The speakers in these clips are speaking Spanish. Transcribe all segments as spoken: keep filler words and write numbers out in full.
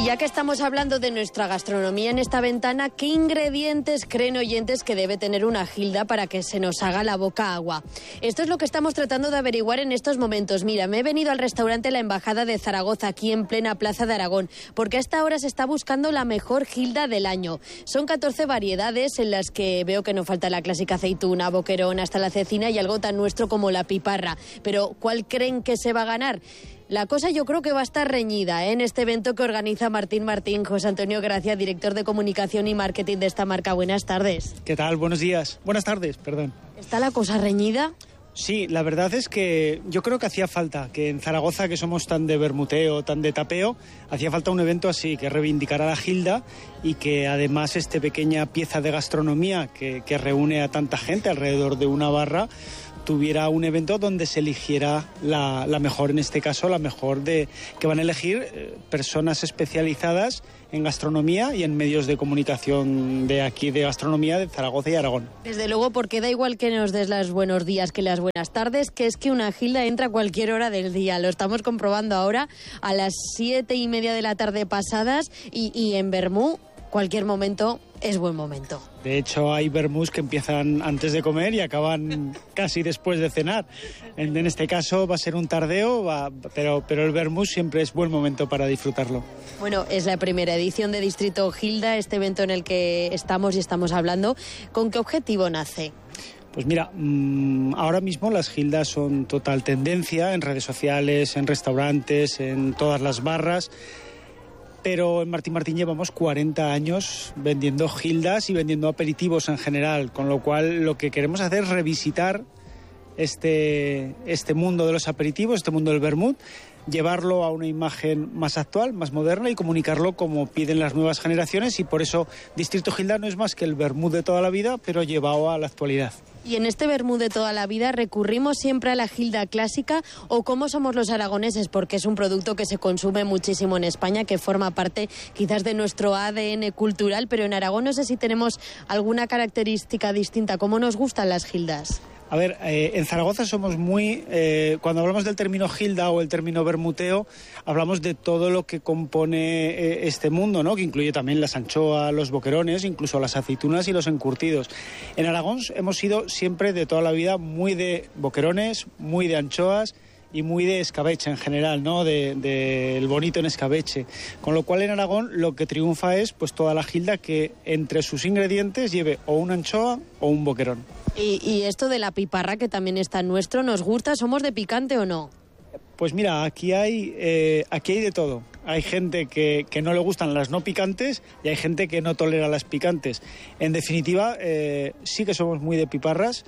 ya que estamos hablando de nuestra gastronomía en esta ventana, ¿qué ingredientes creen oyentes que debe tener una gilda para que se nos haga la boca agua? Esto es lo que estamos tratando de averiguar en estos momentos. Mira, me he venido al restaurante La Embajada de Zaragoza, aquí en plena Plaza de Aragón, porque a esta hora se está buscando la mejor gilda del año. Son catorce variedades en las que veo que no falta la clásica aceituna, boquerón, hasta la cecina y algo tan nuestro como la piparra. Pero, ¿cuál creen que se va a ganar? La cosa yo creo que va a estar reñida, ¿eh? En este evento que organiza Martín Martín. José Antonio Gracia, director de comunicación y marketing de esta marca. Buenas tardes. ¿Qué tal? Buenos días. Buenas tardes, perdón. ¿Está la cosa reñida? Sí, la verdad es que yo creo que hacía falta, que en Zaragoza, que somos tan de bermuteo, tan de tapeo, hacía falta un evento así, que reivindicara la gilda y que además esta pequeña pieza de gastronomía que, que reúne a tanta gente alrededor de una barra tuviera un evento donde se eligiera la, la mejor, en este caso, la mejor de que van a elegir eh, personas especializadas en gastronomía y en medios de comunicación de aquí, de gastronomía de Zaragoza y Aragón. Desde luego, porque da igual que nos des los buenos días que las buenas tardes, que es que una gilda entra a cualquier hora del día. Lo estamos comprobando ahora a las siete y media de la tarde pasadas y, y en Bermú, cualquier momento es buen momento. De hecho, hay vermús que empiezan antes de comer y acaban casi después de cenar. En, en este caso va a ser un tardeo, va, pero, pero el vermús siempre es buen momento para disfrutarlo. Bueno, es la primera edición de Distrito Gilda, este evento en el que estamos y estamos hablando. ¿Con qué objetivo nace? Pues mira, mmm, ahora mismo las gildas son total tendencia en redes sociales, en restaurantes, en todas las barras. Pero en Martín Martín llevamos cuarenta años vendiendo gildas y vendiendo aperitivos en general, con lo cual lo que queremos hacer es revisitar este, este mundo de los aperitivos, este mundo del vermut, llevarlo a una imagen más actual, más moderna y comunicarlo como piden las nuevas generaciones, y por eso Distrito Gilda no es más que el vermut de toda la vida, pero llevado a la actualidad. ¿Y en este vermut de toda la vida recurrimos siempre a la gilda clásica o cómo somos los aragoneses? Porque es un producto que se consume muchísimo en España, que forma parte quizás de nuestro A D N cultural, pero en Aragón no sé si tenemos alguna característica distinta. ¿Cómo nos gustan las gildas? A ver, eh, en Zaragoza somos muy... Eh, cuando hablamos del término gilda o el término bermuteo, hablamos de todo lo que compone eh, este mundo, ¿no? Que incluye también las anchoas, los boquerones, incluso las aceitunas y los encurtidos. En Aragón hemos sido siempre de toda la vida muy de boquerones, muy de anchoas y muy de escabeche en general, ¿no? De, de el bonito en escabeche. Con lo cual en Aragón lo que triunfa es pues toda la gilda que entre sus ingredientes lleve o una anchoa o un boquerón. Y, y esto de la piparra, que también está nuestro, ¿nos gusta? ¿Somos de picante o no? Pues mira, aquí hay, eh, aquí hay de todo. Hay gente que, que no le gustan las no picantes y hay gente que no tolera las picantes. En definitiva, eh, sí que somos muy de piparras.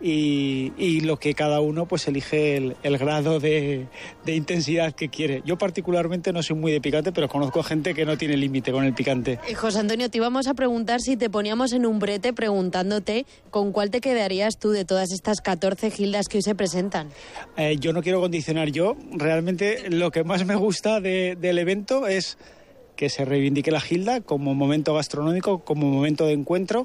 Y, y lo que cada uno pues elige el, el grado de, de intensidad que quiere. Yo particularmente no soy muy de picante, pero conozco gente que no tiene límite con el picante. Eh, José Antonio, te íbamos a preguntar si te poníamos en un brete preguntándote con cuál te quedarías tú de todas estas catorce gildas que hoy se presentan. Eh, yo no quiero condicionar yo. Realmente lo que más me gusta de, del evento es que se reivindique la gilda como momento gastronómico, como momento de encuentro.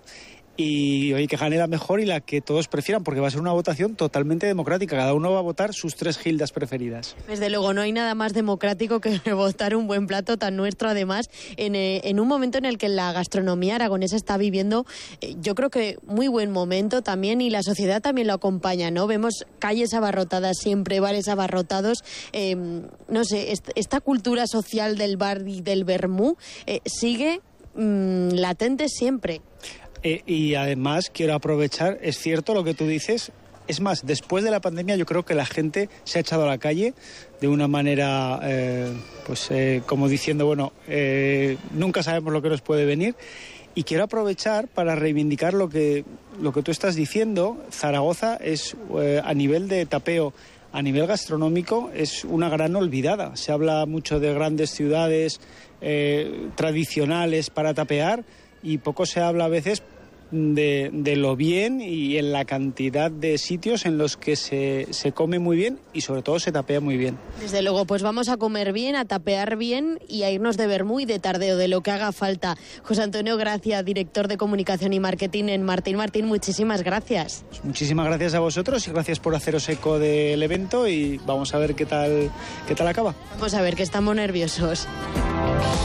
Y oye, que gane la mejor y la que todos prefieran, porque va a ser una votación totalmente democrática. Cada uno va a votar sus tres gildas preferidas. Desde luego, no hay nada más democrático que votar un buen plato tan nuestro, además, en, eh, en un momento en el que la gastronomía aragonesa está viviendo, eh, yo creo que muy buen momento también, y la sociedad también lo acompaña, ¿no? Vemos calles abarrotadas siempre, bares abarrotados. Eh, no sé, est- esta cultura social del bar y del vermú eh, sigue mmm, latente siempre. Eh, y además quiero aprovechar, es cierto lo que tú dices, es más, después de la pandemia yo creo que la gente se ha echado a la calle de una manera, eh, pues eh, como diciendo, bueno, eh, nunca sabemos lo que nos puede venir, y quiero aprovechar para reivindicar lo que, lo que tú estás diciendo. Zaragoza es, eh, a nivel de tapeo, a nivel gastronómico, es una gran olvidada. Se habla mucho de grandes ciudades eh, tradicionales para tapear, y poco se habla a veces de, de lo bien y en la cantidad de sitios en los que se, se come muy bien y sobre todo se tapea muy bien. Desde luego, pues vamos a comer bien, a tapear bien y a irnos de vermú y de tardeo, de lo que haga falta. José Antonio Gracia, director de comunicación y marketing en Martín Martín, muchísimas gracias. Pues muchísimas gracias a vosotros y gracias por haceros eco del evento, y vamos a ver qué tal, qué tal acaba. Vamos a ver, que estamos nerviosos.